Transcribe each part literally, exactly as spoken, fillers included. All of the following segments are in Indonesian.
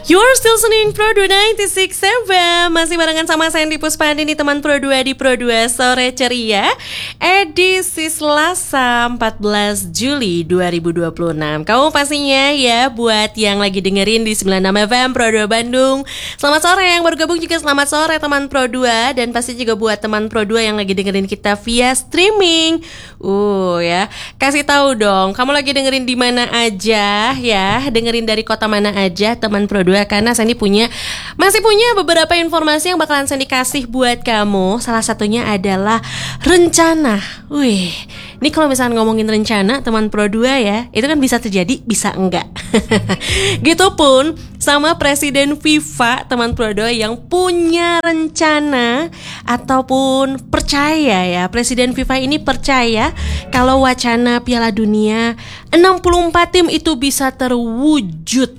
You're still listening Pro dua sembilan puluh enam F M. Masih barengan sama Sandy Puspandini, teman Pro dua di Pro dua Sore Ceria, edisi Selasa empat belas Juli dua ribu dua puluh enam. Kamu pastinya ya, buat yang lagi dengerin di sembilan puluh enam F M Pro dua Bandung, selamat sore. Yang baru gabung juga selamat sore teman Pro dua. Dan pasti juga buat teman Pro dua yang lagi dengerin kita via streaming. Uh ya, kasih tahu dong, kamu lagi dengerin di mana aja ya, dengerin dari kota mana aja teman Pro dua. Karena Sandy punya masih punya beberapa informasi yang bakalan Sandy kasih buat kamu. Salah satunya adalah rencana. Wih, ini kalau misalnya ngomongin rencana teman Pro dua ya, itu kan bisa terjadi, bisa enggak. Gitupun sama Presiden FIFA teman Pro dua yang punya rencana ataupun percaya ya, Presiden FIFA ini percaya kalau wacana Piala Dunia enam puluh empat tim itu bisa terwujud.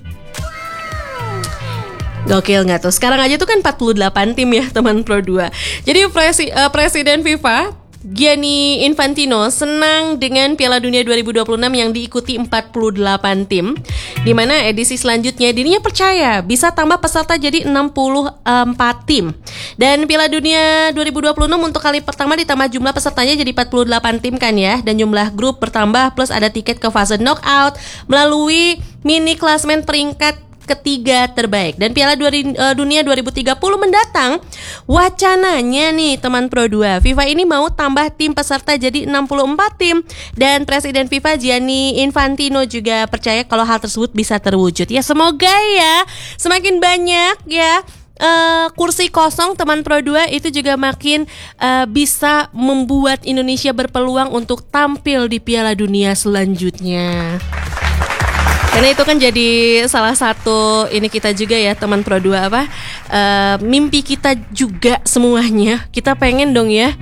Gokil gak tuh? Sekarang aja tuh kan empat puluh delapan tim ya teman Pro dua. Jadi presi, uh, Presiden FIFA Gianni Infantino senang dengan Piala Dunia dua ribu dua puluh enam yang diikuti empat puluh delapan tim, dimana edisi selanjutnya dirinya percaya bisa tambah peserta jadi enam puluh empat tim. Dan Piala Dunia dua ribu dua puluh enam untuk kali pertama ditambah jumlah pesertanya jadi empat puluh delapan tim kan ya. Dan jumlah grup bertambah plus ada tiket ke fase knockout melalui mini klasmen peringkat ketiga terbaik. Dan Piala Dunia dua ribu tiga puluh mendatang, wacananya nih teman Pro dua, FIFA ini mau tambah tim peserta jadi enam puluh empat tim. Dan Presiden FIFA Gianni Infantino juga percaya kalau hal tersebut bisa terwujud. Ya semoga ya, semakin banyak ya Uh, kursi kosong teman Pro dua itu juga makin uh, bisa membuat Indonesia berpeluang untuk tampil di Piala Dunia selanjutnya. Karena itu kan jadi salah satu ini kita juga ya teman Pro dua apa uh, mimpi kita juga semuanya. Kita pengen dong ya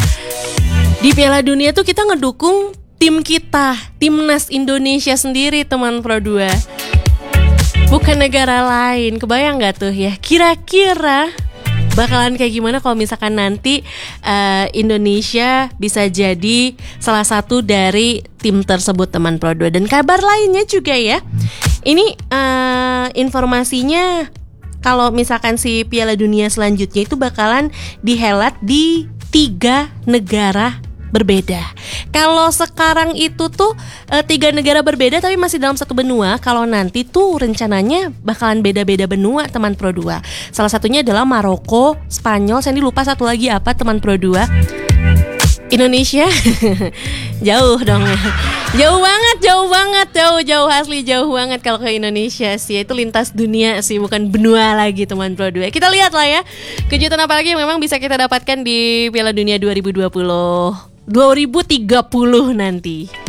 di Piala Dunia tuh kita ngedukung tim kita, timnas Indonesia sendiri teman Pro dua, bukan negara lain. Kebayang gak tuh ya, kira-kira bakalan kayak gimana kalau misalkan nanti uh, Indonesia bisa jadi salah satu dari tim tersebut teman Pro dua. Dan kabar lainnya juga ya, ini uh, informasinya kalau misalkan si Piala Dunia selanjutnya itu bakalan dihelat di tiga negara berbeda. Kalau sekarang itu tuh e, tiga negara berbeda tapi masih dalam satu benua. Kalau nanti tuh rencananya bakalan beda-beda benua teman Pro dua. Salah satunya adalah Maroko, Spanyol. Saya lupa satu lagi apa teman Pro dua. Indonesia jauh dong. Jauh banget, jauh banget, jauh jauh asli jauh banget kalau ke Indonesia sih. Itu lintas dunia sih, bukan benua lagi teman Pro dua. Kita lihat lah ya, kejutan apa lagi yang memang bisa kita dapatkan di Piala Dunia dua ribu dua puluh dua ribu tiga puluh nanti.